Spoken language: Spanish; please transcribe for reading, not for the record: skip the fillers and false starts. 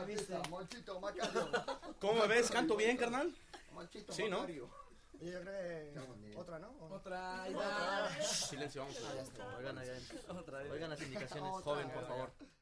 viste. Monchito Macario. ¿Cómo me ves? ¿Canto bien, carnal? Monchito Sí, ¿no? Macario. Y yo creo que otra, ¿no? Otra, ahí va. Silencio, vamos. Oigan, Otra vez. oigan las indicaciones, joven, por favor.